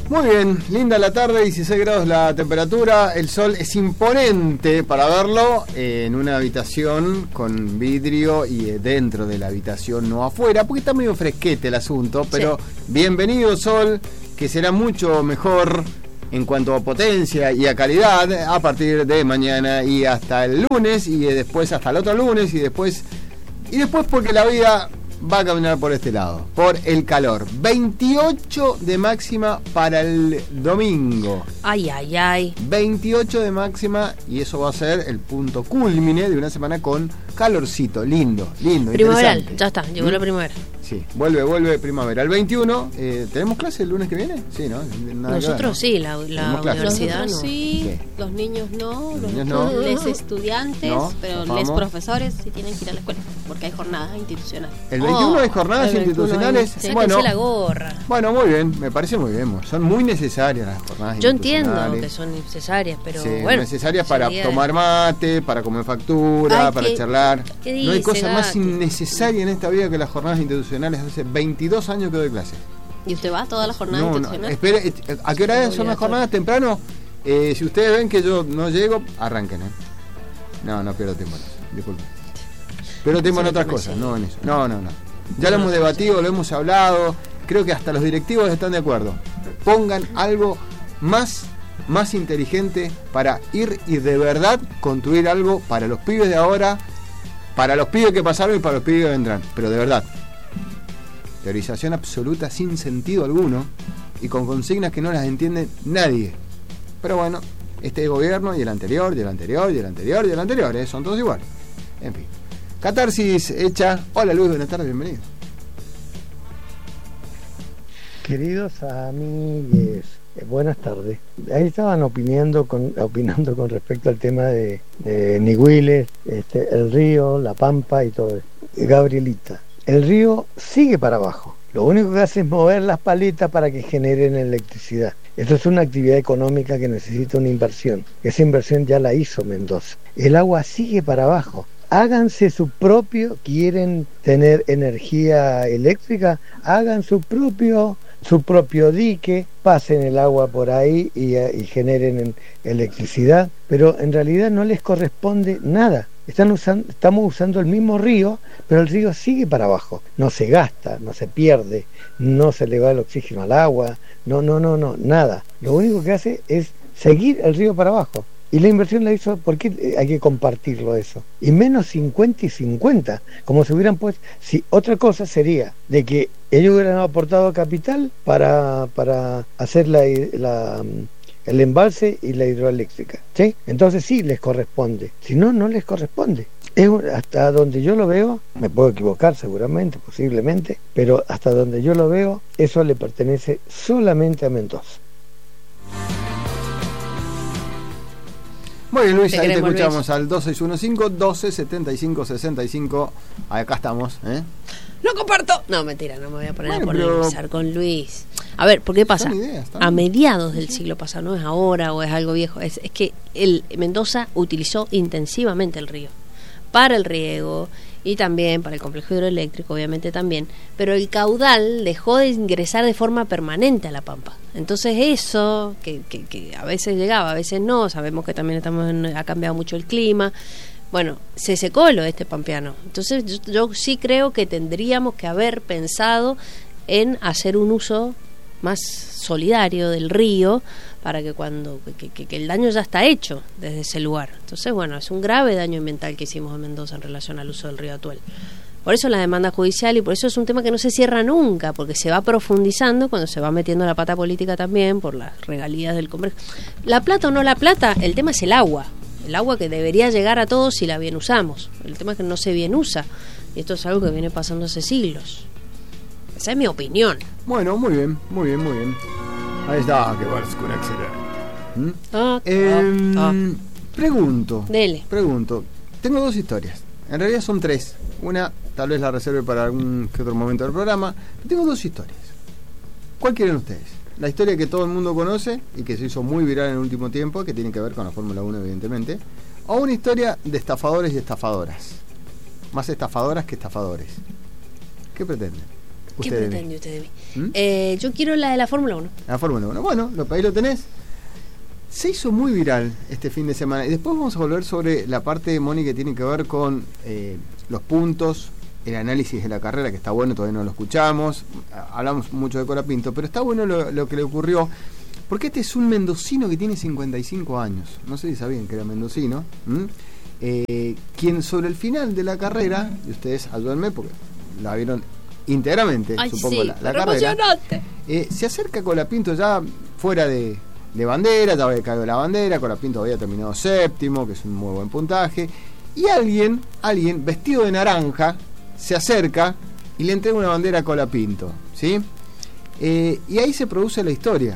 Muy bien, linda la tarde, 16 grados la temperatura, el sol es imponente para verlo en una habitación con vidrio y dentro de la habitación, no afuera, porque está medio fresquete el asunto, pero sí. Bienvenido sol, que será mucho mejor en cuanto a potencia y a calidad a partir de mañana y hasta el lunes y después hasta el otro lunes y después porque la vida va a caminar por este lado, por el calor. 28 de máxima para el domingo. Ay, ay, ay. 28 de máxima y eso va a ser el punto culmine de una semana con calorcito, lindo, primaveral, ya está, llegó la primavera. Sí, vuelve primavera. El 21, ¿tenemos clase el lunes que viene? Sí, ¿no? Nosotros sí, la universidad no. Sí, los niños no, los estudiantes, no, pero los profesores sí tienen que ir a la escuela, porque hay jornadas institucionales. El 21 hay jornadas institucionales. Bueno, la gorra. Bueno, muy bien, me parece muy bien. Son muy necesarias las jornadas Yo institucionales. Entiendo que son necesarias, pero sí, bueno. Necesarias para tomar mate, para comer factura, para charlar. No hay cosa más innecesaria en esta vida que las jornadas institucionales. Hace 22 años que doy clases. ¿Y usted va a todas las jornadas institucionales? No, espere, ¿a qué hora son las jornadas? ¿Temprano? Si ustedes ven que yo no llego, arranquen, No pierdo tiempo en eso, disculpen. Pierdo tiempo en otras cosas, no en eso. No. Ya lo hemos debatido, lo hemos hablado. Creo que hasta los directivos están de acuerdo. Pongan algo más inteligente para ir y de verdad construir algo para los pibes de ahora, para los pibes que pasaron y para los pibes que vendrán. Pero de verdad. Teorización absoluta sin sentido alguno y con consignas que no las entiende nadie. Pero bueno, este gobierno y el anterior, y el anterior, y el anterior, y el anterior, son todos iguales. En fin. Catarsis hecha. Hola Luis, buenas tardes, bienvenido. Queridos amigues, buenas tardes. Ahí estaban opinando con respecto al tema de Nihuiles, el río, la Pampa y todo eso. Gabrielita. El río sigue para abajo. Lo único que hace es mover las paletas para que generen electricidad. Esto es una actividad económica que necesita una inversión. Esa inversión ya la hizo Mendoza. El agua sigue para abajo. Háganse su propio, quieren tener energía eléctrica, hagan su propio dique, pasen el agua por ahí y generen electricidad, pero en realidad no les corresponde nada. Estamos usando el mismo río, pero el río sigue para abajo, no se gasta, no se pierde, no se le va el oxígeno al agua, no, nada. Lo único que hace es seguir el río para abajo. Y la inversión la hizo, ¿por qué hay que compartirlo eso? Y menos 50 y 50, como si hubieran puesto. Si otra cosa sería de que ellos hubieran aportado capital para hacer el embalse y la hidroeléctrica, ¿sí? Entonces sí les corresponde, si no, no les corresponde. Hasta donde yo lo veo, me puedo equivocar seguramente, posiblemente, pero hasta donde yo lo veo, eso le pertenece solamente a Mendoza. Muy bien, Luis, ahí te escuchamos, Luis. Al 2615-1275-65. Acá estamos, ¡No comparto! No, mentira, no me voy a poner a polemizar con Luis. A ver, ¿por qué pasa? A mediados del siglo pasado, no es ahora o es algo viejo, es que Mendoza utilizó intensivamente el río para el riego y también para el complejo hidroeléctrico, obviamente también, pero el caudal dejó de ingresar de forma permanente a la Pampa. Entonces eso, que a veces llegaba, a veces no, sabemos que también ha cambiado mucho el clima, bueno, se secó el oeste pampeano. Entonces yo sí creo que tendríamos que haber pensado en hacer un uso más solidario del río para que que el daño ya está hecho desde ese lugar. Entonces, bueno, es un grave daño ambiental que hicimos en Mendoza en relación al uso del río Atuel. Por eso la demanda judicial y por eso es un tema que no se cierra nunca, porque se va profundizando cuando se va metiendo la pata política también por las regalías del complejo. La plata o no la plata, el tema es el agua que debería llegar a todos si la bien usamos. El tema es que no se bien usa y esto es algo que viene pasando hace siglos. Esa es mi opinión. Bueno, muy bien. Ahí está, que va excelente. Pregunto. Dele. Tengo dos historias. En realidad son tres. Una tal vez la reserve para algún que otro momento del programa. Pero tengo dos historias. ¿Cuál quieren ustedes? La historia que todo el mundo conoce y que se hizo muy viral en el último tiempo, que tiene que ver con la Fórmula 1 evidentemente, o una historia de estafadores y estafadoras. Más estafadoras que estafadores. ¿Qué pretenden? ¿Qué pretende usted de mí? Yo quiero la de la Fórmula 1. La Fórmula 1. Bueno, ahí lo tenés. Se hizo muy viral este fin de semana. Y después vamos a volver sobre la parte de Moni que tiene que ver con los puntos, el análisis de la carrera, que está bueno, todavía no lo escuchamos. Hablamos mucho de Colapinto, pero está bueno lo que le ocurrió. Porque este es un mendocino que tiene 55 años. No sé si sabían que era mendocino. Quien sobre el final de la carrera, y ustedes ayúdenme porque la vieron íntegramente, supongo, sí, la carrera. Se acerca a Colapinto ya fuera de bandera, ya había caído la bandera, Colapinto había terminado séptimo, que es un muy buen puntaje, y alguien vestido de naranja se acerca y le entrega una bandera a Colapinto, ¿sí? Y ahí se produce la historia.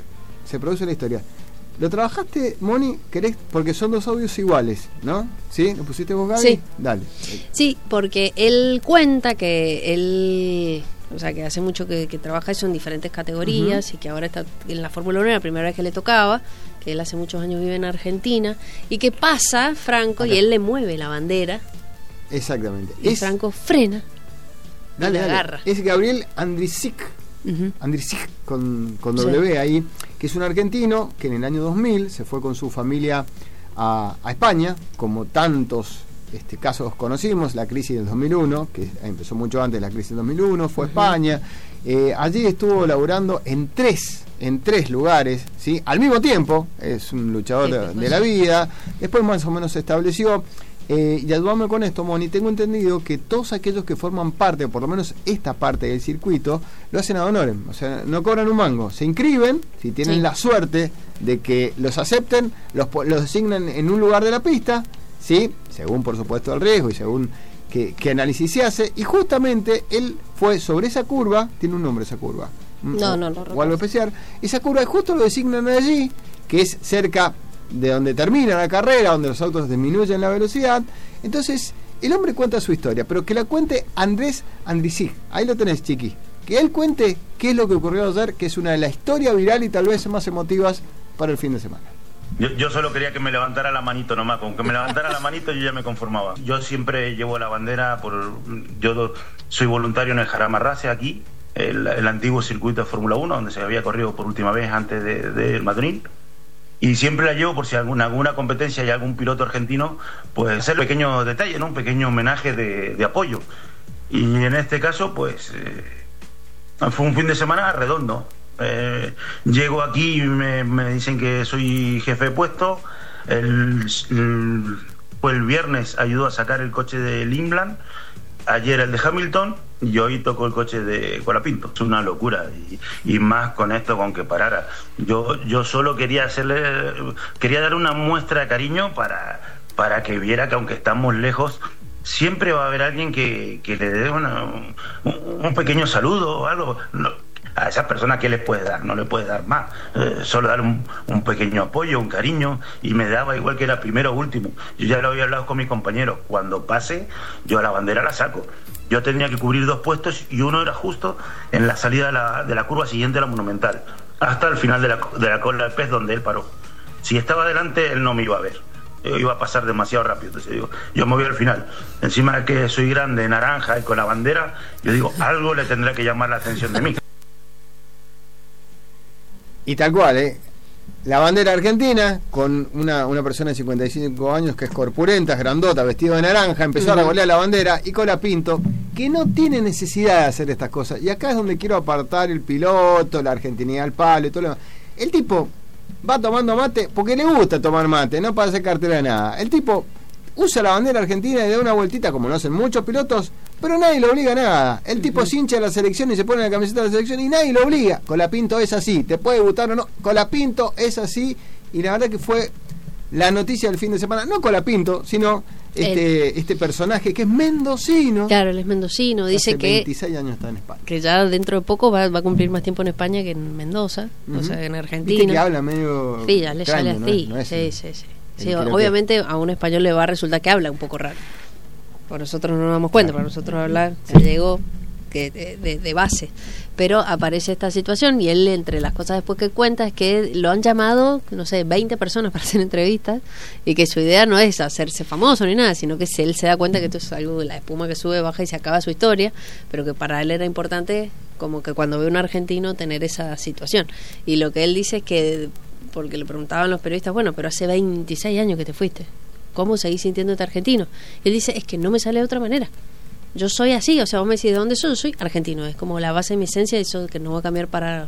¿Lo trabajaste, Moni? ¿Querés? Porque son dos audios iguales, ¿no? ¿Sí? ¿Lo pusiste vos, Gaby? Sí. Dale. Sí, porque él cuenta que él... O sea, que hace mucho que trabaja eso en diferentes categorías y que ahora está en la Fórmula 1, la primera vez que le tocaba, que él hace muchos años vive en Argentina, y que pasa Franco y él le mueve la bandera. Exactamente. Y Franco frena y le agarra. Es Gabriel Andrisic, Andrisic con W ahí, que es un argentino que en el año 2000 se fue con su familia a España, como tantos casos conocimos, la crisis del 2001, que empezó mucho antes de la crisis del 2001, fue a España. Allí estuvo laburando en tres lugares, ¿sí? Al mismo tiempo, es un luchador de la vida. Después más o menos se estableció. Y ayúdame con esto, Moni, tengo entendido que todos aquellos que forman parte, o por lo menos esta parte del circuito, lo hacen ad honorem, o sea, no cobran un mango, se inscriben, si tienen la suerte de que los acepten, los designan en un lugar de la pista, ¿sí? Según por supuesto el riesgo y según qué análisis se hace, y justamente él fue sobre esa curva, tiene un nombre esa curva, no, o algo especial, esa curva justo lo designan allí, que es cerca de donde termina la carrera, donde los autos disminuyen la velocidad. Entonces el hombre cuenta su historia, pero que la cuente Andrés Andrisic, ahí lo tenés, chiqui, que él cuente qué es lo que ocurrió ayer, que es una de las historias viral y tal vez más emotivas para el fin de semana. Yo solo quería que me levantara la manito nomás, con que me levantara la manito yo ya me conformaba. Yo siempre llevo la bandera, yo soy voluntario en el Jarama Race aquí, el antiguo circuito de Fórmula 1, donde se había corrido por última vez antes de Madrid. Y siempre la llevo por si alguna competencia hay algún piloto argentino, pues hacer un pequeño detalle, ¿no? Un pequeño homenaje de apoyo. Y en este caso, pues, fue un fin de semana redondo. Llego aquí y me dicen que soy jefe de puesto. El viernes ayudó a sacar el coche de Limland, ayer el de Hamilton, y hoy tocó el coche de Colapinto. Es una locura, y más con esto, con que parara. Yo solo quería dar una muestra de cariño para que viera que aunque estamos lejos, siempre va a haber alguien que le dé un pequeño saludo o algo. A esas personas, ¿qué les puede dar? No le puede dar más, solo dar un pequeño apoyo, un cariño, y me daba igual que era primero o último. Yo ya lo había hablado con mis compañeros, cuando pase yo a la bandera la saco. Yo tenía que cubrir 2 puestos y uno era justo en la salida de la curva siguiente a la Monumental, hasta el final de la cola del pez, donde él paró. Si estaba adelante, él no me iba a ver, iba a pasar demasiado rápido. Entonces digo, yo me voy al final, encima de que soy grande, naranja y con la bandera, yo digo, algo le tendrá que llamar la atención de mí. Y tal cual, la bandera argentina, con una persona de 55 años que es corpulenta, es grandota, vestido de naranja, empezó a revolear la bandera, y Colapinto, que no tiene necesidad de hacer estas cosas. Y acá es donde quiero apartar el piloto, la argentinidad al palo y todo lo demás. El tipo va tomando mate porque le gusta tomar mate, no para hacer cartera de nada. El tipo usa la bandera argentina y da una vueltita, como lo hacen muchos pilotos, pero nadie lo obliga a nada. El tipo se hincha de la selección y se pone la camiseta de la selección y nadie lo obliga. Colapinto es así, te puede gustar o no, Colapinto es así, y la verdad que fue la noticia del fin de semana, no Colapinto, sino este personaje que es mendocino. Claro, él es mendocino, dice que 26 años está en España. Que ya dentro de poco va a cumplir más tiempo en España que en Mendoza, o sea, en Argentina. Viste que habla medio sí, ya le sale así. No es sí, obviamente a un español le va a resultar que habla un poco raro. Por nosotros no nos damos cuenta, para nosotros hablar gallego de base. Pero aparece esta situación y él, entre las cosas después que cuenta, es que lo han llamado, no sé, 20 personas para hacer entrevistas, y que su idea no es hacerse famoso ni nada, sino que él se da cuenta que esto es algo, la espuma que sube, baja y se acaba su historia, pero que para él era importante, como que cuando ve un argentino, tener esa situación. Y lo que él dice es que, porque le preguntaban los periodistas, bueno, pero hace 26 años que te fuiste, ¿cómo seguís sintiéndote argentino? Y él dice, es que no me sale de otra manera. Yo soy así, o sea, vos me decís, ¿de dónde soy? Yo soy argentino, es como la base de mi esencia, eso que no va a cambiar para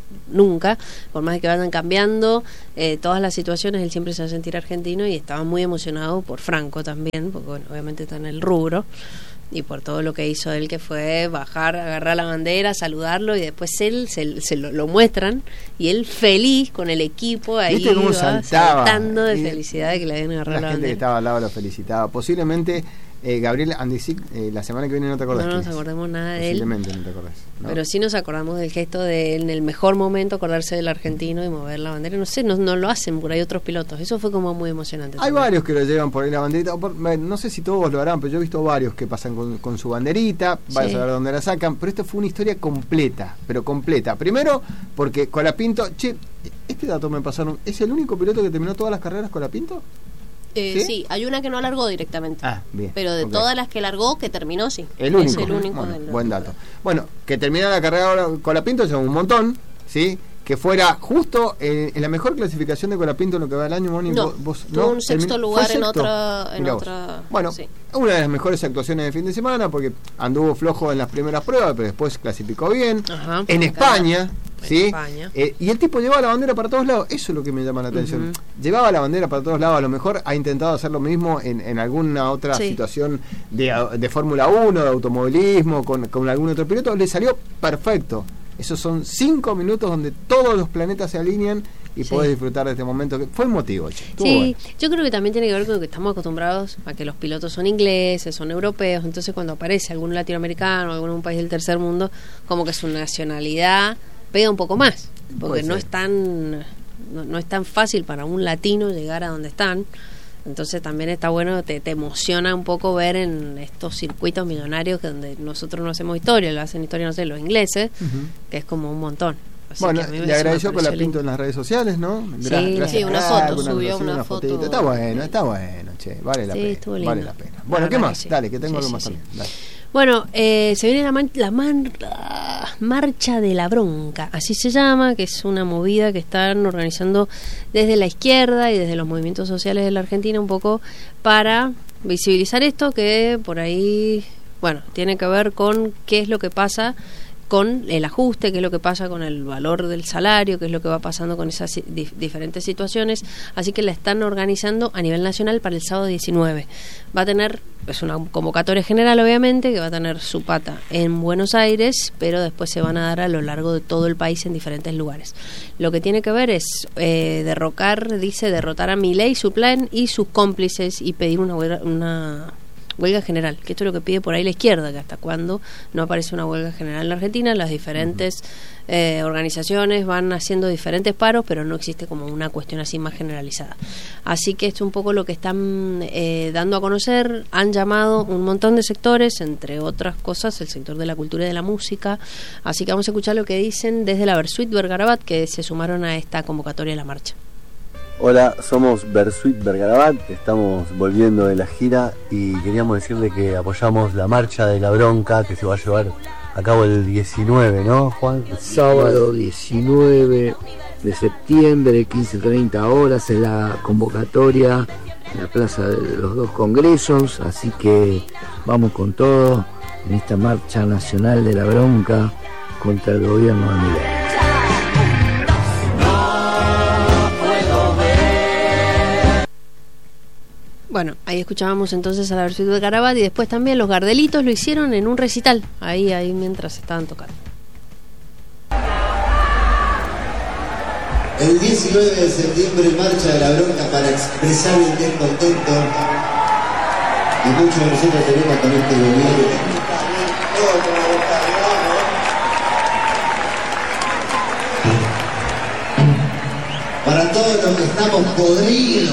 nunca, por más de que vayan cambiando todas las situaciones, él siempre se va a sentir argentino, y estaba muy emocionado por Franco también, porque bueno, obviamente está en el rubro, y por todo lo que hizo él, que fue bajar, agarrar la bandera, saludarlo, y después él se lo muestran, y él feliz con el equipo ahí, cómo saltando de felicidad de que le habían agarrado la bandera. La gente que estaba al lado lo felicitaba. Posiblemente Gabriel Andisic, la semana que viene no te acordás. No nos acordamos nada de él. Posiblemente no te acordás, ¿no? Pero sí nos acordamos del gesto de él, en el mejor momento, acordarse del argentino y mover la bandera. No sé, no lo hacen por ahí otros pilotos. Eso fue como muy emocionante. Hay varios que lo llevan por ahí la banderita. No sé si todos lo harán, pero yo he visto varios que pasan con su banderita. Vaya a saber dónde la sacan. Pero esto fue una historia completa, pero completa. Primero, porque Colapinto, este dato me pasaron, ¿es el único piloto que terminó todas las carreras Colapinto? ¿Sí? Hay una que no largó directamente. Bien. Pero de todas las que largó, que terminó, sí. El único. Es el único. Bueno, buen dato. Bueno, que terminara la carrera ahora Colapinto es un montón, ¿sí? Que fuera justo en la mejor clasificación de Colapinto en lo que va del año, Moni. No, tuvo un sexto lugar en otra. Bueno, sí. Una de las mejores actuaciones del fin de semana, porque anduvo flojo en las primeras pruebas, pero después clasificó bien. Ajá, en España. ¿Sí? España. Y el tipo llevaba la bandera para todos lados. Eso es lo que me llama la atención. Llevaba la bandera para todos lados. A lo mejor ha intentado hacer lo mismo en alguna otra situación de Fórmula 1, de automovilismo, con algún otro piloto. Le salió perfecto. Esos son 5 minutos donde todos los planetas se alinean y podés disfrutar de este momento, que fue emotivo. Bueno. Yo creo que también tiene que ver con que estamos acostumbrados a que los pilotos son ingleses, son europeos, entonces cuando aparece algún latinoamericano, algún un país del tercer mundo, como que su nacionalidad pega un poco más, porque no es tan fácil para un latino llegar a donde están. Entonces también está bueno, te emociona un poco ver en estos circuitos millonarios que donde nosotros no hacemos historia, lo hacen historia, no sé, los ingleses, que es como un montón. Así bueno, le agradeció Colapinto en las redes sociales, ¿no? Sí, una foto, subió una foto. Está bueno, che, vale la pena. Vale la pena. Bueno, ¿qué más? Dale, que tengo algo más también. Dale. Bueno, se viene la Marcha de la Bronca, así se llama, que es una movida que están organizando desde la izquierda y desde los movimientos sociales de la Argentina, un poco para visibilizar esto, que por ahí, bueno, tiene que ver con qué es lo que pasa con el ajuste, qué es lo que pasa con el valor del salario, qué es lo que va pasando con esas diferentes situaciones, así que la están organizando a nivel nacional para el sábado 19. Va a tener, es una convocatoria general obviamente, que va a tener su pata en Buenos Aires, pero después se van a dar a lo largo de todo el país en diferentes lugares. Lo que tiene que ver es derrotar a Milei, su plan y sus cómplices, y pedir una huelga general, que esto es lo que pide por ahí la izquierda, que hasta cuándo no aparece una huelga general en la Argentina. Las diferentes organizaciones van haciendo diferentes paros, pero no existe como una cuestión así más generalizada. Así que esto es un poco lo que están dando a conocer. Han llamado un montón de sectores, entre otras cosas el sector de la cultura y de la música, así que vamos a escuchar lo que dicen desde la Versuit Vergarabat, que se sumaron a esta convocatoria de la marcha. Hola, somos Versuit Vergarabat, estamos volviendo de la gira y queríamos decirle que apoyamos la Marcha de la Bronca que se va a llevar a cabo el 19, ¿no, Juan? El sábado 19 de septiembre, 15:30 horas, en la convocatoria en la Plaza de los Dos Congresos, así que vamos con todo en esta Marcha Nacional de la Bronca contra el gobierno de Milei. Bueno, ahí escuchábamos entonces a la Versuit de Vergarabat, y después también los Gardelitos lo hicieron en un recital, ahí mientras estaban tocando. El 19 de septiembre, Marcha de la Bronca para expresar el descontento, y muchos de nosotros tenemos con este gobierno. Para todos los que estamos podridos.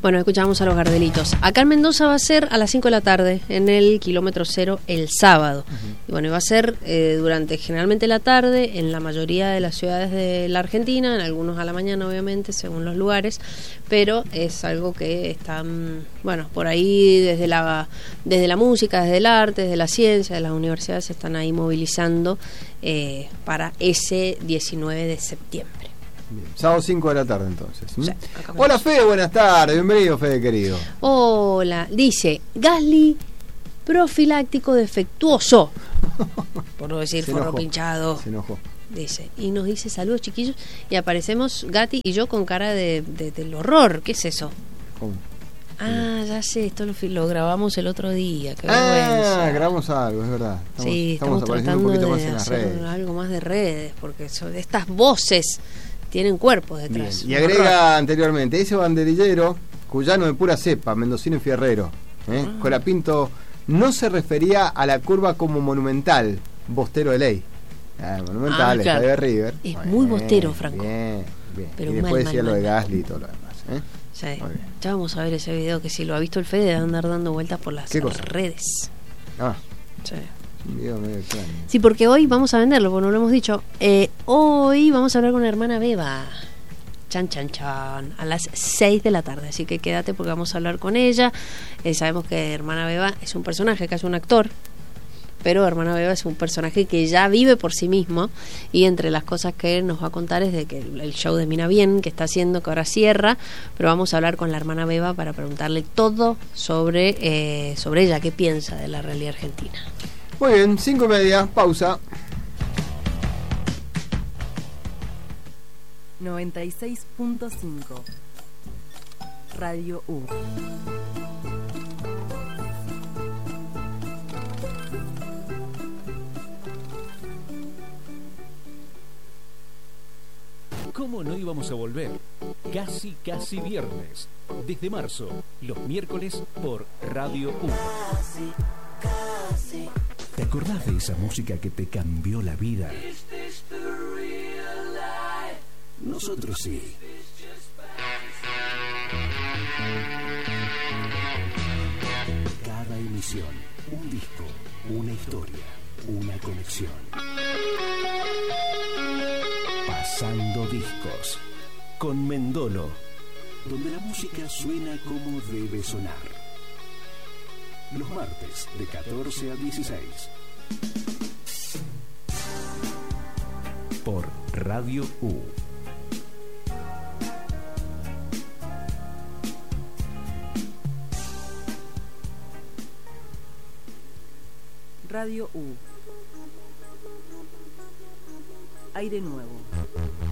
Bueno, escuchamos a los Gardelitos. Acá en Mendoza va a ser a las 5 de la tarde, en el kilómetro 0 el sábado. Y bueno, va a ser durante generalmente la tarde, en la mayoría de las ciudades de la Argentina, en algunos a la mañana obviamente, según los lugares, pero es algo que están, bueno, por ahí desde la música, desde el arte, desde la ciencia, de las universidades se están ahí movilizando para ese 19 de septiembre. Bien. Sábado 5 de la tarde entonces. Sí, hola Fede, buenas tardes, bienvenido Fede querido. Hola, dice Gasly profiláctico defectuoso, por no decir forro pinchado. Se enojó. Dice, y nos dice saludos chiquillos, y aparecemos Gati y yo con cara del horror. ¿Qué es eso? ¿Cómo? Ah, ya sé, esto lo grabamos el otro día. Qué vergüenza. Grabamos algo, es verdad. Estamos tratando un poquito más en las redes. Algo más de redes, porque estas voces tienen cuerpos detrás. Bien. Y agrega anteriormente, ese banderillero, cuyano de pura cepa, mendocino y fierrero, Colapinto, no se refería a la curva como monumental, bostero de ley. Monumental, claro. Estadio de River. Es muy bostero, Franco. Bien. Pero y después decía lo de Gasly y todo lo demás. Sí. Ya vamos a ver ese video, que si lo ha visto el Fede, de andar dando vueltas por las redes. Sí. Un video medio extraño. Sí, porque hoy vamos a venderlo, porque no lo hemos dicho. Hoy vamos a hablar con la hermana Beba. Chan, chan, chan. A las 6 de la tarde. Así que quédate porque vamos a hablar con ella. Sabemos que hermana Beba es un personaje, que es un actor. Pero hermana Beba es un personaje que ya vive por sí mismo. Y entre las cosas que nos va a contar es de que el show de Mina Bien, que está haciendo, que ahora cierra. Pero vamos a hablar con la hermana Beba para preguntarle todo sobre ella, qué piensa de la realidad argentina. Muy bien, 5:30, pausa. 96.5 Radio U. ¿Cómo no íbamos a volver? Casi viernes. Desde marzo, los miércoles por Radio U. ¿Te acordás de esa música que te cambió la vida? Nosotros sí. Cada emisión, un disco, una historia, una conexión. Pasando discos con Mendolo, donde la música suena como debe sonar. Los martes de 14 a 16 por Radio U. Radio U. Aire nuevo.